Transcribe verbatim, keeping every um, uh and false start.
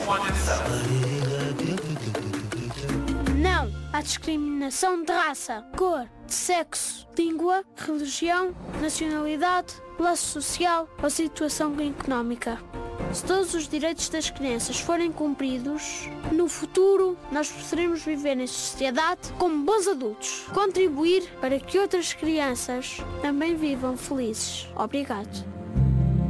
com atenção. Não à discriminação de raça, cor, de sexo, língua, religião, nacionalidade, classe social ou situação económica. Se todos os direitos das crianças forem cumpridos, no futuro nós poderemos viver em sociedade como bons adultos, contribuir para que outras crianças também vivam felizes. Obrigado.